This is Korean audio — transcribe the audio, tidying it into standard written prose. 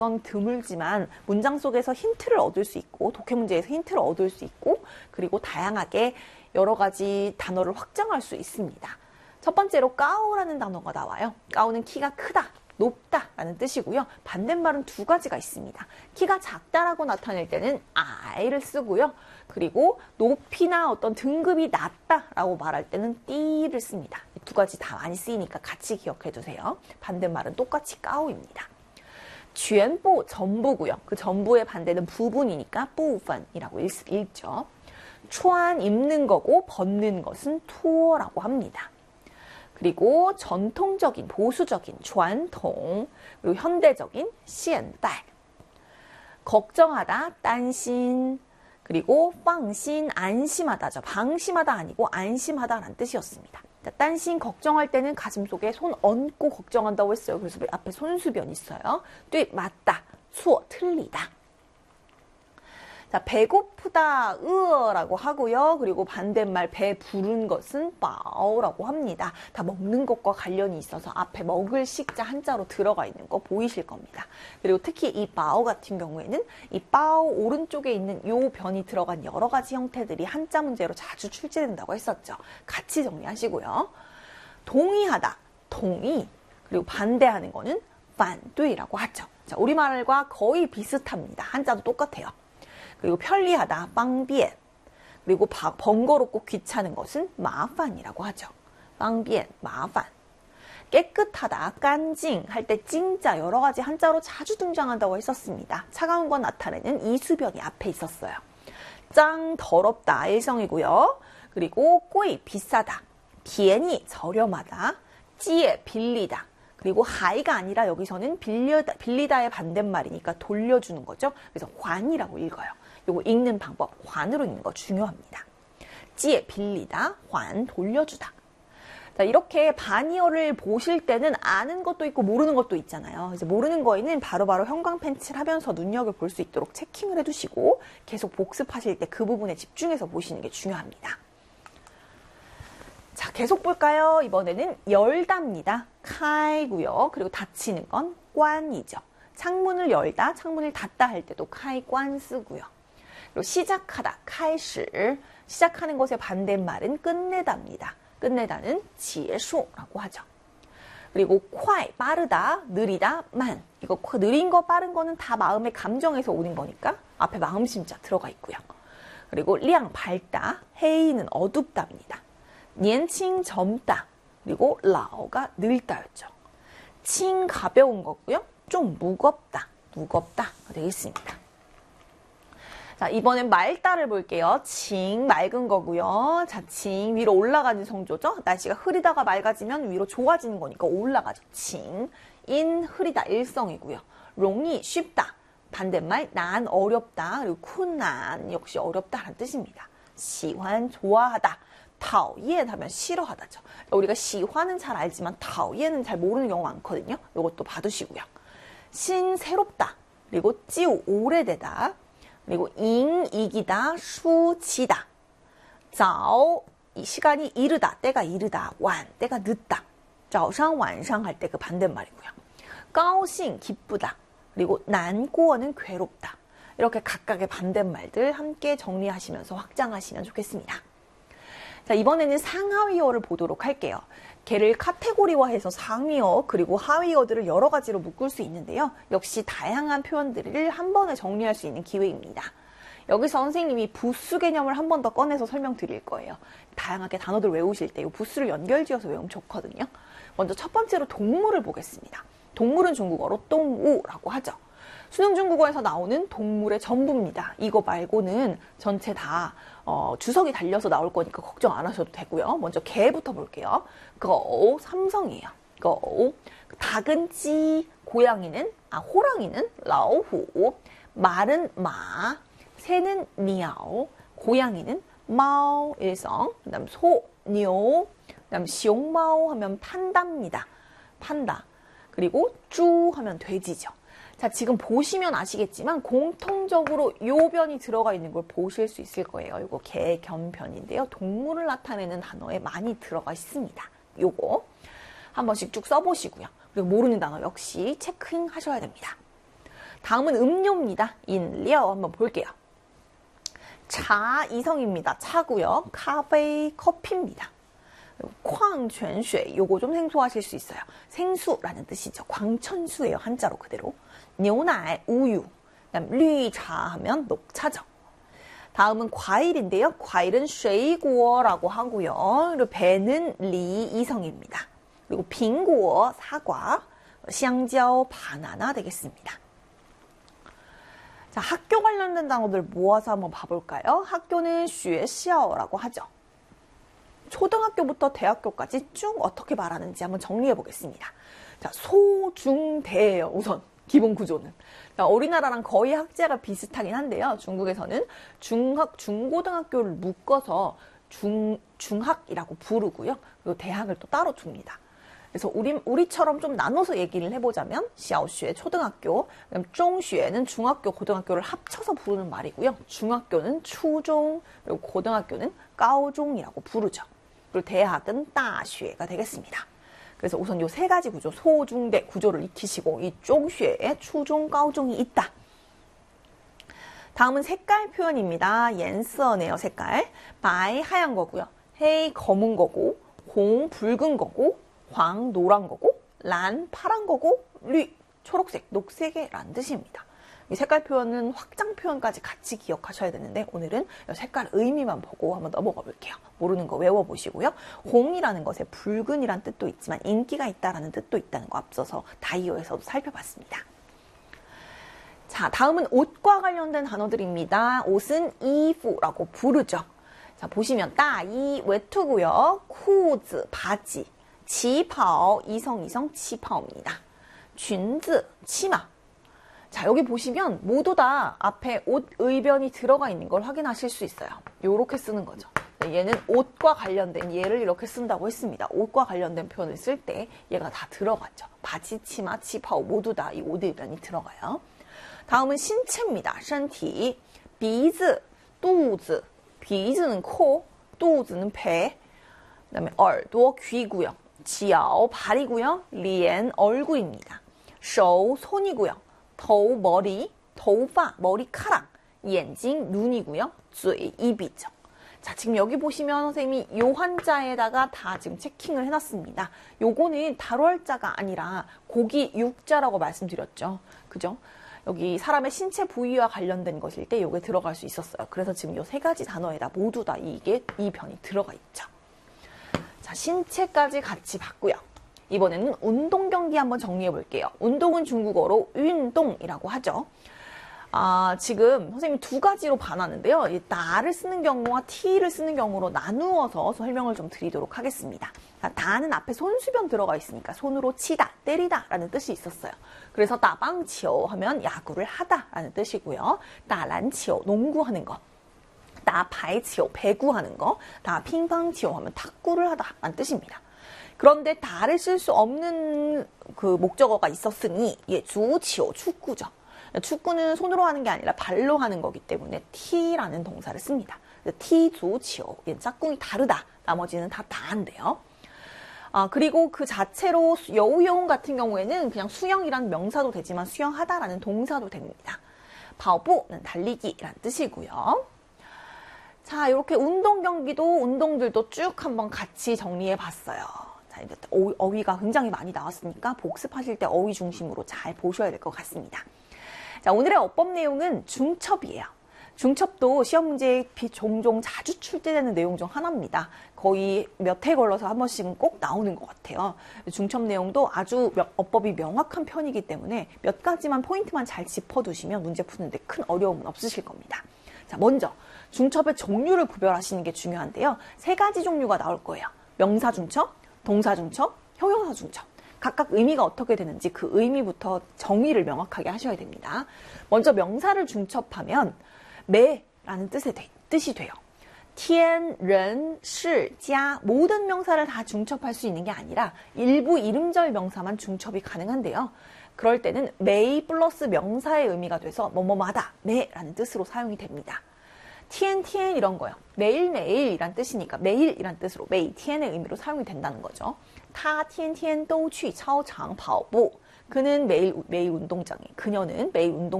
드물지만 문장 속에서 힌트를 얻을 수 있고 독해 문제에서 힌트를 얻을 수 있고 그리고 다양하게 여러 가지 단어를 확장할 수 있습니다. 첫 번째로 까오라는 단어가 나와요. 까오는 키가 크다, 높다 라는 뜻이고요. 반대말은 두 가지가 있습니다. 키가 작다라고 나타낼 때는 아이를 쓰고요. 그리고 높이나 어떤 등급이 낮다라고 말할 때는 띠를 씁니다. 두 가지 다 많이 쓰이니까 같이 기억해 두세요. 반대말은 똑같이 까오입니다. 全部 전부고요. 그 전부의 반대는 부분이니까 部分이라고 읽죠. 穿 입는 거고 벗는 것은 脱라고 합니다. 그리고 전통적인, 보수적인 传统 그리고 현대적인 现代 걱정하다, 担心 그리고 放心, 안심하다죠. 방심하다 아니고 안심하다라는 뜻이었습니다. 担心, 걱정할 때는 가슴속에 손 얹고 걱정한다고 했어요. 그래서 앞에 손수변 있어요. 또 맞다, 错, 틀리다. 자, 배고프다, 으어라고 하고요. 그리고 반대말 배 부른 것은 바오라고 합니다. 다 먹는 것과 관련이 있어서 앞에 먹을 식자 한자로 들어가 있는 거 보이실 겁니다. 그리고 특히 이 바오 같은 경우에는 이 바오 오른쪽에 있는 요 변이 들어간 여러 가지 형태들이 한자 문제로 자주 출제된다고 했었죠. 같이 정리하시고요. 동의하다, 동의. 그리고 반대하는 거는 반대라고 하죠. 자, 우리말과 거의 비슷합니다. 한자도 똑같아요. 그리고 편리하다, 方便. 그리고 번거롭고 귀찮은 것은 麻烦이라고 하죠. 方便, 麻烦. 깨끗하다, 干净 할 때 찡자 여러 가지 한자로 자주 등장한다고 했었습니다. 차가운 건 나타내는 이수변이 앞에 있었어요. 짱, 더럽다, 일성이고요. 그리고 꼬이, 비싸다. 便宜, 저렴하다. 借, 빌리다. 그리고 하이가 아니라 여기서는 빌리다의 반대말이니까 돌려주는 거죠. 그래서 환이라고 읽어요. 요거 읽는 방법, 환으로 읽는 거 중요합니다. 借, 빌리다, 환, 돌려주다. 자, 이렇게 반이어를 보실 때는 아는 것도 있고 모르는 것도 있잖아요. 그래서 모르는 거에는 바로바로 형광 펜칠 하면서 눈여겨볼 수 있도록 체킹을 해두시고 계속 복습하실 때 그 부분에 집중해서 보시는 게 중요합니다. 자, 계속 볼까요? 이번에는 열다입니다. 카이고요. 그리고 닫히는 건 관이죠. 창문을 열다, 창문을 닫다 할 때도 카이 관 쓰고요. 그리고 시작하다, 카이시. 시작하는 것의 반대말은 끝내다입니다. 끝내다는 지에쇼라고 하죠. 그리고 콰이, 빠르다, 느리다, 만. 이거 느린 거, 빠른 거는 다 마음의 감정에서 오는 거니까 앞에 마음심자 들어가 있고요. 그리고 량, 밝다, 헤이는 어둡답니다. 年轻 젊다. 그리고 라오가 늙다였죠. 칭 가벼운 거고요. 좀 무겁다. 무겁다 되겠습니다. 자, 이번엔 말다를 볼게요. 칭 맑은 거고요. 자, 칭 위로 올라가는 성조죠. 날씨가 흐리다가 맑아지면 위로 좋아지는 거니까 올라가죠. 칭. 인 흐리다 일성이고요. 롱이 쉽다. 반대말 난 어렵다. 그리고 쿤난 역시 어렵다라는 뜻입니다. 시환 좋아하다. 讨厌 하면 싫어하다죠. 우리가 시환은 잘 알지만 讨厌은 잘 모르는 경우가 많거든요. 이것도 봐두시고요. 신 새롭다. 그리고 찌우 오래되다. 그리고 잉 이기다. 수 지다. 早 시간이 이르다. 때가 이르다. 완 때가 늦다. 早上晚上할 때 그 반대말이고요. 高兴 기쁘다. 그리고 난고는 괴롭다. 이렇게 각각의 반대말들 함께 정리하시면서 확장하시면 좋겠습니다. 자, 이번에는 상하위어를 보도록 할게요. 걔를 카테고리화해서 상위어 그리고 하위어들을 여러 가지로 묶을 수 있는데요. 역시 다양한 표현들을 한 번에 정리할 수 있는 기회입니다. 여기서 선생님이 부수 개념을 한 번 더 꺼내서 설명드릴 거예요. 다양하게 단어들 외우실 때 이 부수를 연결지어서 외우면 좋거든요. 먼저 첫 번째로 동물을 보겠습니다. 동물은 중국어로 똥우라고 하죠. 수능 중국어에서 나오는 동물의 전부입니다. 이거 말고는 전체 다 주석이 달려서 나올 거니까 걱정 안 하셔도 되고요. 먼저 개부터 볼게요. 거, 삼성이에요. 거. 닭은 찌, 고양이는, 호랑이는 라오후, 말은 마, 새는 미야오, 고양이는 마오, 일성, 그 다음 소, 뇨, 그 다음 시옹마오 하면 판다입니다. 판다. 그리고 쭈 하면 돼지죠. 자, 지금 보시면 아시겠지만 공통적으로 요 변이 들어가 있는 걸 보실 수 있을 거예요. 이거 개, 겸 변인데요. 동물을 나타내는 단어에 많이 들어가 있습니다. 요거 한 번씩 쭉 써보시고요. 그리고 모르는 단어 역시 체크하셔야 됩니다. 다음은 음료입니다. 인려 한번 볼게요. 차 이성입니다. 차고요. 카페 커피입니다. 광泉水 요거 좀 생소하실 수 있어요. 생수라는 뜻이죠. 광천수예요. 한자로 그대로. 牛奶 우유. 그다음 绿茶 하면 녹차죠. 다음은 과일인데요. 과일은 水果라고 하고요. 그리고 배는 리 이성입니다. 그리고 苹果 사과, 香蕉 바나나 되겠습니다. 자, 학교 관련된 단어들 모아서 한번 봐볼까요? 학교는 学校라고 하죠. 초등학교부터 대학교까지 쭉 어떻게 말하는지 한번 정리해 보겠습니다. 자, 소, 중, 대예요. 우선 기본 구조는. 자, 우리나라랑 거의 학제가 비슷하긴 한데요. 중국에서는 중학, 중고등학교를 묶어서 중학이라고 부르고요. 그리고 대학을 또 따로 둡니다. 그래서 우리처럼 좀 나눠서 얘기를 해보자면 小学 초등학교, 그다음 中学는 중학교, 고등학교를 합쳐서 부르는 말이고요. 중학교는 初中, 그리고 고등학교는 高中이라고 부르죠. 그리고 대학은 大学가 되겠습니다. 그래서 우선 요 세 가지 구조, 소, 중, 대 구조를 익히시고 이 中学, 初中, 高中이 있다. 다음은 색깔 표현입니다. 颜色네요, 색깔. 白 하얀 거고요. 黑 검은 거고, 红 붉은 거고, 黄 노란 거고, 蓝 파란 거고, 绿 초록색, 녹색이라는 뜻입니다. 이 색깔 표현은 확장 표현까지 같이 기억하셔야 되는데 오늘은 색깔 의미만 보고 한번 넘어가 볼게요. 모르는 거 외워보시고요. 홍이라는 것에 붉은이란 뜻도 있지만 인기가 있다라는 뜻도 있다는 거 앞서서 다이어에서도 살펴봤습니다. 자, 다음은 옷과 관련된 단어들입니다. 옷은 이프라고 부르죠. 자, 보시면 따이 외투고요. 쿠즈 바지, 지파오 이성 치파오입니다. 쥔즈 치마. 자, 여기 보시면 모두 다 앞에 옷 의변이 들어가 있는 걸 확인하실 수 있어요. 요렇게 쓰는 거죠. 얘는 옷과 관련된 얘를 이렇게 쓴다고 했습니다. 옷과 관련된 표현을 쓸 때 얘가 다 들어가죠. 바지, 치마, 치파오 모두 다 이 옷 의변이 들어가요. 다음은 신체입니다. 身体, 비즈, 肚子, 비즈는 코, 肚子는 배, 그 다음에 耳朵, 귀고요. 脚, 발이고요. 脸, 얼굴입니다. 手, 손이고요. 头, 머리, 头发, 머리카락, 眼睛, 눈이고요. 嘴, 입이죠. 자, 지금 여기 보시면 선생님이 요 한자에다가 다 지금 체킹을 해놨습니다. 요거는 달월자가 아니라 고기 육자라고 말씀드렸죠. 그죠? 여기 사람의 신체 부위와 관련된 것일 때 요게 들어갈 수 있었어요. 그래서 지금 요 세 가지 단어에다 모두 다 이 변이 들어가 있죠. 자, 신체까지 같이 봤고요. 이번에는 운동 경기 한번 정리해 볼게요. 운동은 중국어로 운동이라고 하죠. 지금 선생님이 두 가지로 반하는데요. 이 다를 쓰는 경우와 티를 쓰는 경우로 나누어서 설명을 좀 드리도록 하겠습니다. 다는 앞에 손수변 들어가 있으니까 손으로 치다, 때리다 라는 뜻이 있었어요. 그래서 따방치오 하면 야구를 하다 라는 뜻이고요. 따란치오, 농구하는 거. 따파이치오, 배구하는 거. 따핑팡치오 하면 탁구를 하다 라는 뜻입니다. 그런데 다를 쓸 수 없는 그 목적어가 있었으니 주치오, 축구죠. 축구는 손으로 하는 게 아니라 발로 하는 거기 때문에 티라는 동사를 씁니다. 티주치오, 짝꿍이 다르다. 나머지는 다 다한데요. 그리고 그 자체로 여우여운 같은 경우에는 그냥 수영이라는 명사도 되지만 수영하다라는 동사도 됩니다. 파오부는 달리기라는 뜻이고요. 자, 이렇게 운동 경기도 운동들도 쭉 한번 같이 정리해 봤어요. 자, 이제 어휘가 굉장히 많이 나왔으니까 복습하실 때 어휘 중심으로 잘 보셔야 될 것 같습니다. 자, 오늘의 어법 내용은 중첩이에요. 중첩도 시험 문제에 종종 자주 출제되는 내용 중 하나입니다. 거의 몇 해 걸러서 한 번씩은 꼭 나오는 것 같아요. 중첩 내용도 아주 어법이 명확한 편이기 때문에 몇 가지만 포인트만 잘 짚어두시면 문제 푸는데 큰 어려움은 없으실 겁니다. 자, 먼저 중첩의 종류를 구별하시는 게 중요한데요. 세 가지 종류가 나올 거예요. 명사 중첩, 동사 중첩, 형용사 중첩. 각각 의미가 어떻게 되는지 그 의미부터 정의를 명확하게 하셔야 됩니다. 먼저 명사를 중첩하면 매라는 뜻이 돼요. 天, 人, 事, 家 모든 명사를 다 중첩할 수 있는 게 아니라 일부 이름절 명사만 중첩이 가능한데요. 그럴 때는 매일 플러스 명사의 의미가 돼서 뭐뭐마다 매라는 뜻으로 사용이 됩니다. 天天 이런 거요. 매일매일이란 뜻이니까 매일이란 뜻으로 매일天의 의미로 사용이 된다는 거죠. 他天天都去操场跑步. 그는 매일 운동장에, 그녀는 매일 운동